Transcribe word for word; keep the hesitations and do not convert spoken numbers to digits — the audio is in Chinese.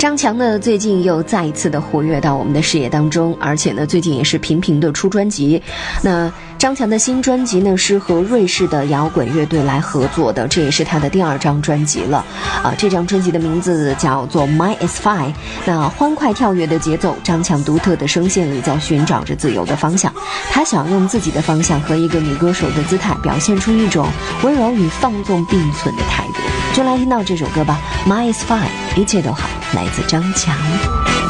张强呢，最近又再一次的活跃到我们的视野当中，而且呢，最近也是频频的出专辑。那张强的新专辑呢，是和瑞士的摇滚乐队来合作的，这也是他的第二张专辑了。啊，这张专辑的名字叫做 My Is Fine。那欢快跳跃的节奏，张强独特的声线里在寻找着自由的方向。他想用自己的方向和一个女歌手的姿态，表现出一种温柔与放纵并存的态度。就来听到这首歌吧， My Is Fine， 一切都好，来自张强。